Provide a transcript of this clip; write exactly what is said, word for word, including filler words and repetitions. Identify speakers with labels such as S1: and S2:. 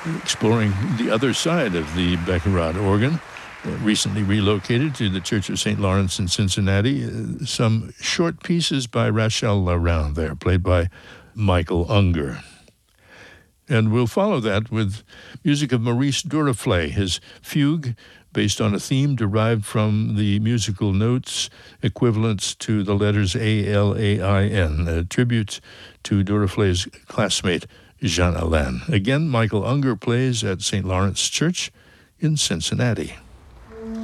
S1: exploring the other side of the Baccarat organ, uh, recently relocated to the Church of Saint Lawrence in Cincinnati. Uh, some short pieces by Rachel Laround there, played by Michael Unger. And we'll follow that with music of Maurice Duruflé, his fugue, based on a theme derived from the musical notes equivalents to the letters A L A I N, a tribute to Duruflé's classmate, Jean Alain. Again, Michael Unger plays at Saint Lawrence Church in Cincinnati.